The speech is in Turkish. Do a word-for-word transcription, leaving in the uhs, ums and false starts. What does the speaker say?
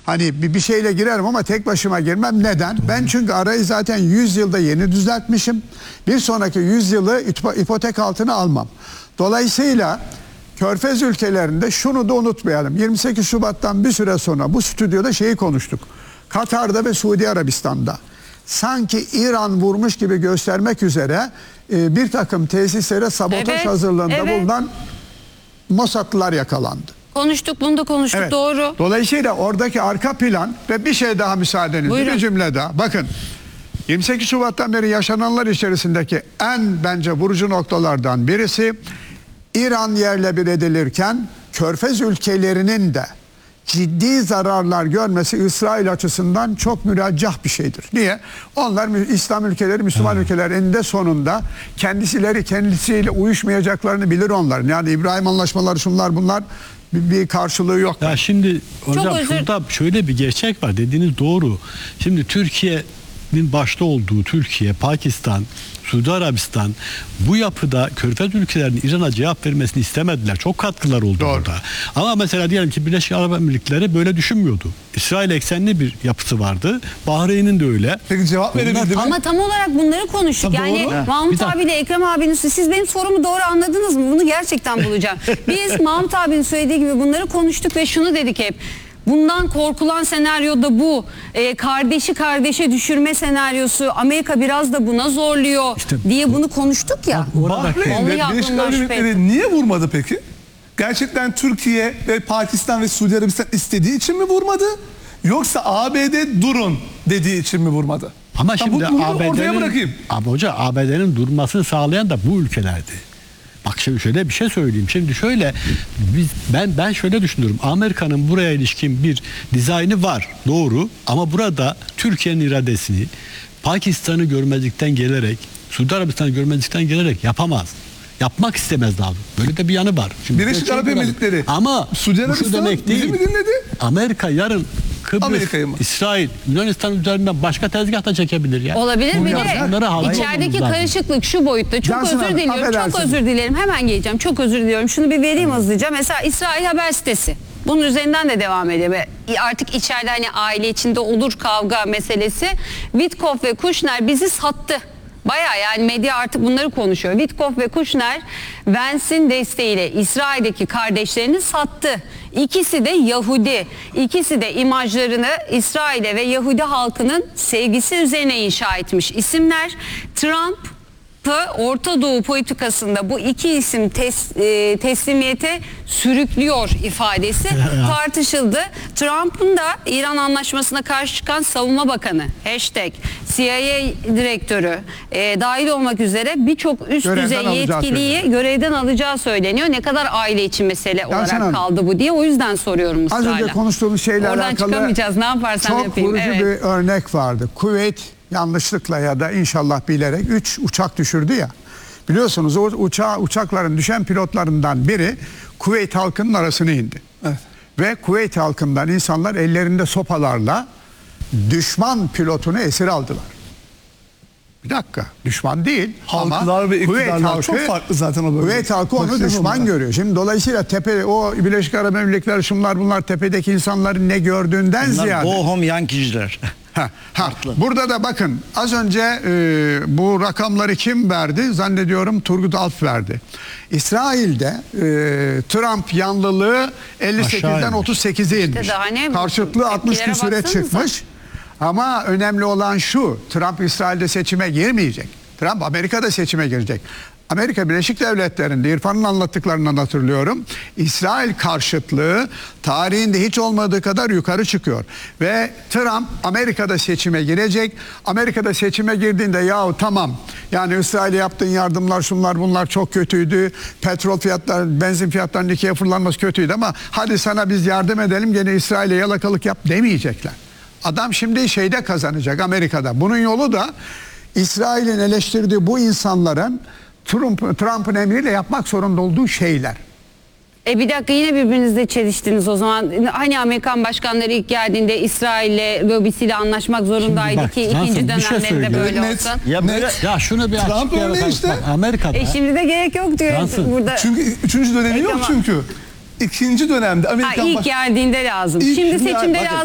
Hani bir, bir şeyle girerim ama tek başıma girmem. Neden? Ben çünkü arayı zaten yüz yılda yeni düzeltmişim. Bir sonraki yüz yılı ipotek altına almam. Dolayısıyla Körfez ülkelerinde şunu da unutmayalım. yirmi sekiz Şubat'tan bir süre sonra bu stüdyoda şeyi konuştuk. Katar'da ve Suudi Arabistan'da sanki İran vurmuş gibi göstermek üzere e, bir takım tesislere sabotaj evet, hazırlığında evet. bulunan Mossad'lılar yakalandı. Konuştuk, bunu da konuştuk, Evet. doğru. Dolayısıyla oradaki arka plan ve bir şey daha müsaadenizle, Buyurun. bir cümle daha. Bakın, yirmi sekiz Şubat'tan beri yaşananlar içerisindeki en bence vurucu noktalardan birisi, İran yerle bir edilirken Körfez ülkelerinin de ciddi zararlar görmesi İsrail açısından çok müraccah bir şeydir. Niye? Onlar İslam ülkeleri, Müslüman hmm. ülkeler eninde sonunda kendisileri kendisiyle uyuşmayacaklarını bilir onların. Yani İbrahim anlaşmaları, şunlar bunlar bir, bir karşılığı yok. Ya şimdi hocam özür... şurada şöyle bir gerçek var, dediğiniz doğru. Şimdi Türkiye'nin başta olduğu Türkiye, Pakistan, Suudi Arabistan bu yapıda Körfez ülkelerinin İran'a cevap vermesini istemediler. Çok katkılar oldu Doğru. burada. Ama mesela diyelim ki Birleşik Arap Emirlikleri böyle düşünmüyordu. İsrail eksenli bir yapısı vardı. Bahreyn'in de öyle. Peki cevap verebildi mi? Ama tam olarak bunları konuştuk. Tabii yani doğru. Mahmut abiyle Ekrem abinin, siz benim sorumu doğru anladınız mı? Bunu gerçekten bulacağım. Biz Mahmut abinin söylediği gibi bunları konuştuk ve şunu dedik hep. Bundan korkulan senaryo da bu. Ee, kardeşi kardeşe düşürme senaryosu. Amerika biraz da buna zorluyor İşte, diye bunu konuştuk ya. Bahreyn ve Birleşik Arap Emirlikleri niye vurmadı peki? Gerçekten Türkiye ve Pakistan ve Suudi Arabistan istediği için mi vurmadı? Yoksa A B D durun dediği için mi vurmadı? Ama ya şimdi bu, A B D'nin Abi hoca A B D'nin durmasını sağlayan da bu ülkelerdi. Bak şimdi şöyle bir şey söyleyeyim. Şimdi şöyle biz ben ben şöyle düşünüyorum. Amerika'nın buraya ilişkin bir dizaynı var. Doğru. Ama burada Türkiye'nin iradesini Pakistan'ı görmezlikten gelerek, Suudi Arabistan'ı görmezlikten gelerek yapamaz. Yapmak istemez daha. Böyle de bir yanı var. Şimdi Birleşik Arap Emirlikleri. Ama Suudi Arabistan bizi mi dinledi? Amerika yarın Kıbrıs, mı? İsrail, Yunanistan üzerinden başka tezgahta çekebilir ya. Olabilir mi de içerideki içerideki karışıklık şu boyutta. Çok Cansın özür Hanım, diliyorum. affedersin. Çok özür dilerim. Hemen geleceğim. Çok özür diliyorum. Şunu bir vereyim hızlıca. Mesela İsrail haber sitesi. Bunun üzerinden de devam ediyor. Ve artık içeride hani aile içinde olur kavga meselesi. Witkoff ve Kushner bizi sattı. Bayağı yani medya artık bunları konuşuyor. Witkoff ve Kushner Vance'in desteğiyle İsrail'deki kardeşlerini sattı. İkisi de Yahudi. İkisi de imajlarını İsrail'e ve Yahudi halkının sevgisi üzerine inşa etmiş isimler. Trump Orta Doğu politikasında bu iki isim tes, e, teslimiyete sürüklüyor ifadesi tartışıldı. Trump'ın da İran anlaşmasına karşı çıkan savunma bakanı, hashtag C I A direktörü e, dahil olmak üzere birçok üst Görevden düzey yetkiliyi söyleniyor. görevden alacağı söyleniyor. Ne kadar aile için mesele Yansın olarak Hanım, kaldı bu diye, o yüzden soruyorum az ısrarla. önce konuştuğumuz şeyle Oradan alakalı çıkamayacağız, ne yaparsam çok yapayım. vurucu Evet. bir örnek vardı. Kuveyt yanlışlıkla ya da inşallah bilerek üç uçak düşürdü ya. Biliyorsunuz o uçağı, uçakların düşen pilotlarından biri Kuveyt halkının arasına indi. Evet. Ve Kuveyt halkından insanlar ellerinde sopalarla düşman pilotunu esir aldılar. Bir dakika, düşman değil. Halklar ama ve Kuveyt iktidarlar halkı, çok farklı zaten o bölgede. Kuveyt halkı onu Bakın düşman onlara. görüyor. Şimdi dolayısıyla tepe, o Birleşik Arap Emirlikleri, şunlar bunlar tepedeki insanların ne gördüğünden Bunlar ziyade. bohum Yankiciler. Ha, ha. Burada da bakın az önce e, bu rakamları kim verdi? Zannediyorum Turgut Alp verdi. İsrail'de e, Trump yanlılığı elli sekizden otuz sekize inmiş. İşte daha ne? Karşılıklı altmış Tepkilere küsüre baksanıza. çıkmış. Ama önemli olan şu: Trump İsrail'de seçime girmeyecek. Trump Amerika'da seçime girecek. Amerika Birleşik Devletleri'nde İrfan'ın anlattıklarından hatırlıyorum. İsrail karşıtlığı tarihinde hiç olmadığı kadar yukarı çıkıyor. Ve Trump Amerika'da seçime girecek. Amerika'da seçime girdiğinde yahu tamam yani İsrail'e yaptığın yardımlar şunlar bunlar çok kötüydü. Petrol fiyatları, benzin fiyatlarının ikiye fırlanması kötüydü ama hadi sana biz yardım edelim gene İsrail'e yalakalık yap demeyecekler. Adam şimdi şeyde kazanacak, Amerika'da. Bunun yolu da İsrail'in eleştirdiği bu insanların Trump, Trump'ın emriyle yapmak zorunda olduğu şeyler. E bir dakika, yine birbirinizle çeliştiniz o zaman. Hani Amerikan başkanları ilk geldiğinde İsrail'le lobisiyle anlaşmak zorundaydı bak, ki Cansın, ikinci bir şey dönemlerinde söyleyeyim. böyle Net. olsun. Ya böyle ya şunu bir Trump açıklayalım. örneği işte. Bak, Amerika'da. E şimdi de gerek yok diyor Cansın. burada. Çünkü üçüncü dönemi yok Ama- çünkü. İkinci dönemde Ha, Amerikan ilk baş... geldiğinde lazım. İlk- Şimdi yani seçimde bakın, lazım.